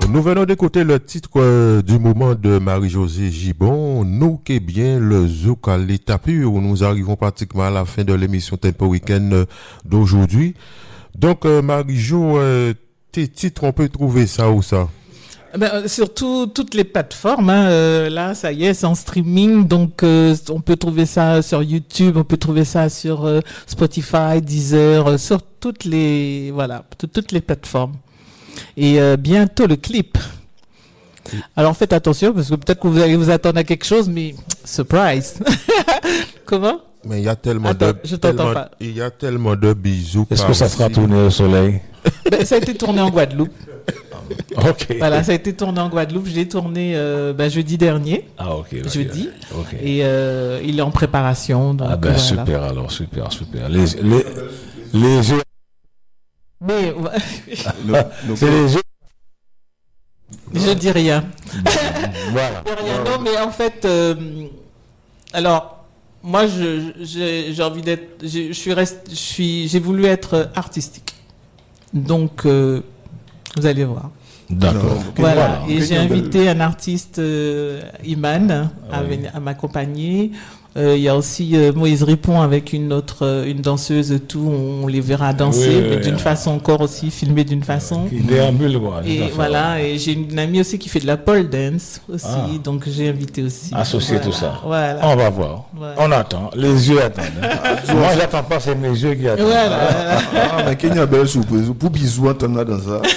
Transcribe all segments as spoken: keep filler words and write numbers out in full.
Nous venons d'écouter le titre euh, du moment de Marie-Josée Gibon, Nous qu'est bien le zouk à l'état pur. Nous arrivons pratiquement à la fin de l'émission Tempo Week-end euh, d'aujourd'hui. Donc euh, Marie-Jo, euh, tes titres, on peut trouver ça ou ça? Ben, surtout toutes les plateformes, hein, euh, là, ça y est, c'est en streaming, donc euh, on peut trouver ça sur YouTube, on peut trouver ça sur euh, Spotify, Deezer, euh, sur toutes les, voilà, t- toutes les plateformes. Et euh, bientôt le clip. Alors faites attention parce que peut-être que vous allez vous attendre à quelque chose, mais surprise. Comment? Mais il y a tellement Attends, de, je t'entends tellement, pas. il y a tellement de bisous. Est-ce que ça sera tourné au soleil? Ben, ça a été tourné en Guadeloupe. Ok. Voilà, ça a été tourné en Guadeloupe. Je l'ai tourné euh, ben, jeudi dernier. Ah ok. okay Jeudi. Ok. Et euh, il est en préparation. Donc, ah ben voilà. super alors, super, super. Les les les jeux. Mais C'est les jeux. je dis rien. Voilà. Je dis rien. Non, mais en fait, euh, alors moi, je j'ai, j'ai envie d'être. Je suis rest, je suis. J'ai voulu être artistique. Donc, euh, vous allez voir. D'accord. Voilà. Et j'ai invité un artiste, euh, Iman, à, Ah oui. venir- à m'accompagner. Euh, Il y a aussi euh, Moïse Ripon avec une autre, euh, une danseuse et tout. On les verra danser, Oui, oui, mais oui, d'une oui. façon encore aussi, filmé d'une façon. Qui déambule quoi. tout à Et fait, voilà, ouais. et j'ai une amie aussi qui fait de la pole dance aussi, Ah. donc j'ai invité aussi. Associer Voilà, tout ça. Voilà. On va voir. Voilà. On attend. Les yeux attendent. hein. Moi j'attends pas, c'est mes yeux qui attendent. Voilà. Ah, mais qu'il y a une belle surprise. Pour bisous, on a dans ça.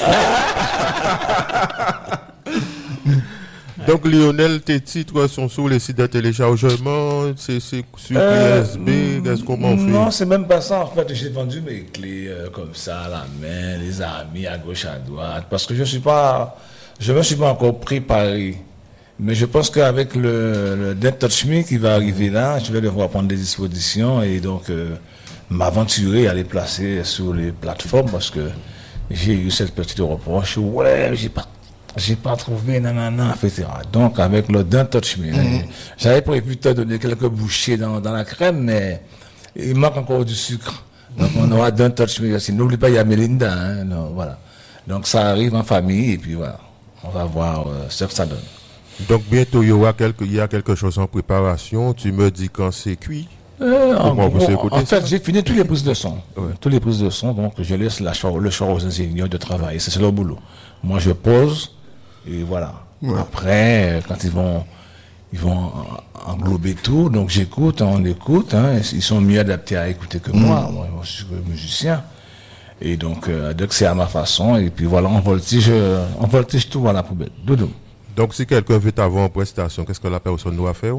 Donc Lionel, tes titres sont sur les sites de téléchargement, c'est, c'est sur Euh, P S B, qu'est-ce qu'on fait? Non, c'est même pas ça. En fait, j'ai vendu mes clés euh, comme ça à la main, les amis à gauche, à droite, parce que je suis pas, je me suis pas encore préparé. Mais je pense qu'avec le, le Don't Touch Me qui va arriver là, je vais devoir prendre des dispositions et donc euh, m'aventurer à les placer sur les plateformes parce que j'ai eu cette petite reproche. Ouais, j'ai pas j'ai pas trouvé, nanana, et cetera. Donc, avec le Don't Touch Me, mm-hmm. j'avais prévu te donner quelques bouchées dans, dans la crème, mais il manque encore du sucre. Donc, on aura Don't Touch Me aussi. N'oublie pas, il y a Melinda, hein, non, voilà. Donc, ça arrive en famille, et puis voilà. On va voir euh, ce que ça donne. Donc, bientôt, il y aura quelque, il y a quelque chose en préparation. Tu me dis quand c'est cuit. Euh, en, Comment vous gros, écoutez en fait, ça? j'ai fini tous les prises de son. Ouais. Tous les prises de son, donc je laisse la cho- le choix aux ingénieurs de travailler. C'est leur boulot. Moi, je pose. Et voilà. Ouais. Après, quand ils vont, ils vont englober tout, donc j'écoute, on écoute, hein, ils sont mieux adaptés à écouter que moi. Mm. Moi, je suis musicien. Et donc, euh, donc c'est à ma façon. Et puis voilà, on voltige, on voltige tout à la poubelle. Doudou. Donc, si quelqu'un veut t'avoir en prestation, qu'est-ce que la personne doit faire?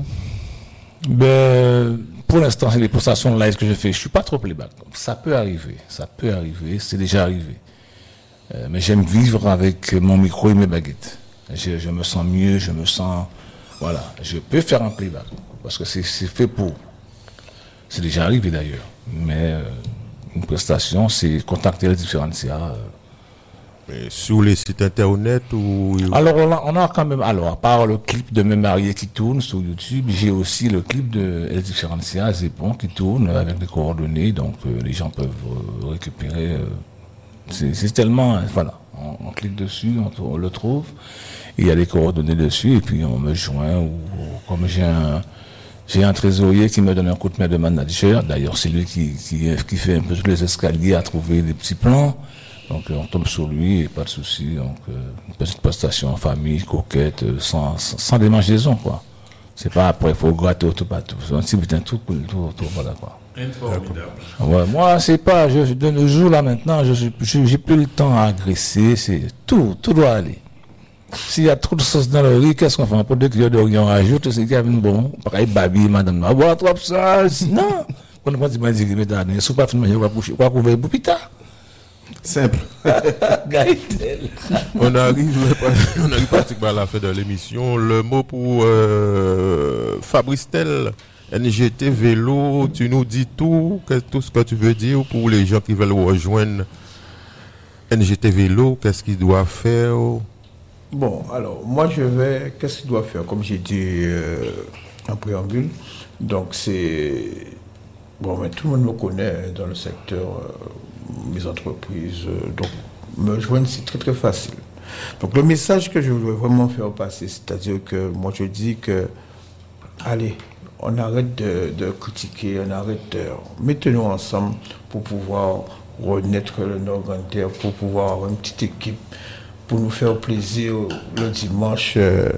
Ben, pour l'instant, c'est les prestations live que je fais. Je suis pas trop playback. Ça peut arriver. Ça peut arriver. C'est déjà arrivé. Euh, mais j'aime vivre avec mon micro et mes baguettes. Je, je me sens mieux, je me sens... Voilà, je peux faire un playback, parce que c'est, c'est fait pour. C'est déjà arrivé d'ailleurs. Mais euh, une prestation, c'est contacter les différenciats. Euh. Mais sur les sites internet ou... Alors on a, on a quand même... Alors, à part le clip de Mes Mariés qui tourne sur YouTube, j'ai aussi le clip de El Differencia, Zépon, qui tourne avec les coordonnées, donc euh, les gens peuvent euh, récupérer... Euh, C'est, c'est tellement, voilà, on, on clique dessus, on, on le trouve, il y a les coordonnées dessus, et puis on me joint, ou, ou comme j'ai un, j'ai un trésorier qui me donne un coup de main de manager, d'ailleurs c'est lui qui, qui, qui fait un peu tous les escaliers à trouver des petits plans, donc on tombe sur lui, et pas de souci, donc euh, une petite prestation en famille, coquette, sans, sans, sans démangeaison, quoi. C'est pas après, il faut gratter tout partout, c'est un petit putain tout cool, tout, tout, voilà, quoi. Ouais, moi, c'est pas, je, de nos jours, là, maintenant, je, je, j'ai plus le temps à agresser, c'est tout, tout doit aller. S'il y a trop de sauce dans le riz, qu'est-ce qu'on fait? Pour deux kilos de riz, on rajoute, c'est qu'il y a une bon, pareil, babi, madame, ah, bois, trop ça, non. Quand on dit, dit, mais t'as, ne pas finir, on va coucher, on va couvrir, boupita. Simple. on arrive, on arrive pratiquement à la fin de l'émission. Le mot pour, euh, Fabrice Tel. N G T Vélo, tu nous dis tout, que, tout ce que tu veux dire pour les gens qui veulent rejoindre N G T Vélo, qu'est-ce qu'ils doivent faire? Bon, alors, moi je vais, qu'est-ce qu'ils doivent faire? Comme j'ai dit euh, en préambule, donc c'est, bon, mais tout le monde me connaît dans le secteur, euh, mes entreprises, euh, donc me joindre c'est très très facile. Donc le message que je veux vraiment faire passer, c'est-à-dire que moi je dis que, allez, on arrête de, de critiquer, on arrête de... Mettons-nous ensemble pour pouvoir renaître le Nord-Grande-Terre, pour pouvoir avoir une petite équipe, pour nous faire plaisir le dimanche. Euh,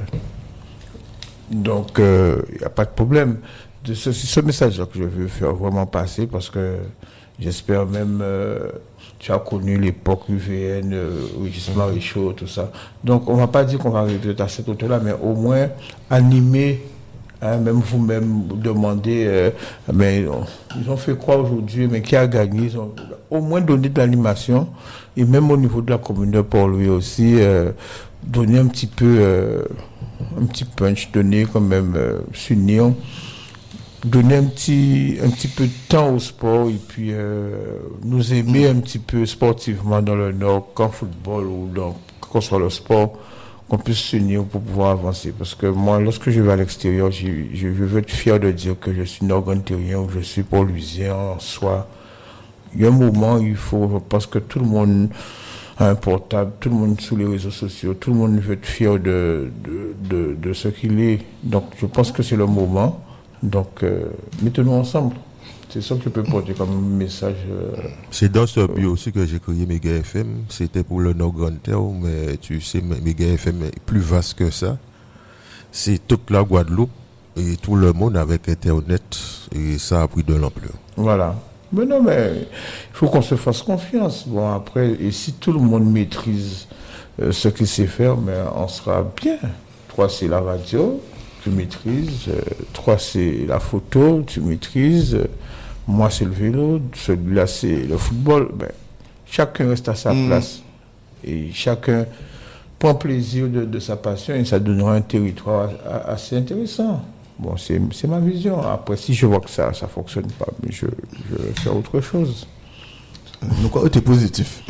donc, il euh, n'y a pas de problème. De ce, c'est ce message-là que je veux faire vraiment passer parce que j'espère même... Euh, tu as connu l'époque U V N, euh, Régis Marichaud, tout ça. Donc, on ne va pas dire qu'on va arriver à cette hauteur-là, mais au moins animer... Hein, même vous-même demandez, euh, mais on, ils ont fait quoi aujourd'hui, mais qui a gagné, ils ont au moins donné de l'animation, et même au niveau de la communauté pour lui aussi, euh, donner un petit peu, euh, un petit punch, donner quand même, euh, s'unir, donner un petit, un petit peu de temps au sport, et puis euh, nous aimer un petit peu sportivement dans le Nord, qu'en football ou dans quoi soit le sport, qu'on puisse s'unir pour pouvoir avancer. Parce que moi, lorsque je vais à l'extérieur, je, je, je veux être fier de dire que je suis nord-grandterrien ou je suis port-louisien en soi. Il y a un moment, il faut, parce que tout le monde a un portable, tout le monde sous les réseaux sociaux, tout le monde veut être fier de, de, de, de ce qu'il est. Donc, je pense que c'est le moment. Donc, euh, mettons-nous ensemble. C'est ça que je peux porter comme message. Euh, c'est dans ce but aussi que j'ai créé Méga F M. C'était pour le Nord-Grande-Terre, mais tu sais, Méga F M est plus vaste que ça. C'est toute la Guadeloupe et tout le monde avec Internet et ça a pris de l'ampleur. Voilà. Mais non, mais il faut qu'on se fasse confiance. Bon, après, et si tout le monde maîtrise euh, ce qu'il sait faire, mais on sera bien. Trois, c'est la radio, tu maîtrises. Euh, trois, c'est la photo, tu maîtrises. Euh, Moi, c'est le vélo, celui-là, c'est le football. Ben, chacun reste à sa mmh. place. Et chacun prend plaisir de, de sa passion et ça donnera un territoire assez intéressant. Bon, c'est, c'est ma vision. Après, si je vois que ça ne fonctionne pas, je, je vais faire autre chose. Donc, tu es positif.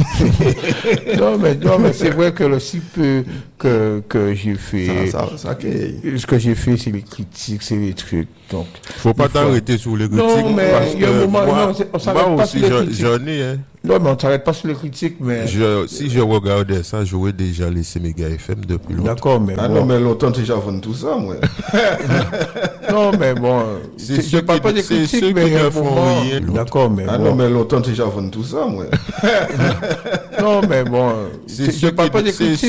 non, mais, non, mais c'est vrai que le si peu que, que j'ai fait, ça, ça, ça, okay. ce que j'ai fait, c'est les critiques, c'est les trucs. Donc, faut pas t'arrêter sur les critiques. Non, mais il y a un moment, moi, non, on s'arrête moi pas aussi, sur les critiques. J'en ai, hein. Non, mais on ne s'arrête pas sur les critiques, mais... Je, si je regardais ça, j'aurais déjà laissé Méga F M depuis longtemps. D'accord, mais ah bon. non, mais longtemps, tu déjà vendu tout ça, moi. non, mais bon... C'est je ne parle pas des critiques, mais il y a un moment... Rien, d'accord, mais ah bon. non, mais longtemps, tu déjà vendu tout ça, moi. non, mais bon... Je ne parle pas des critiques,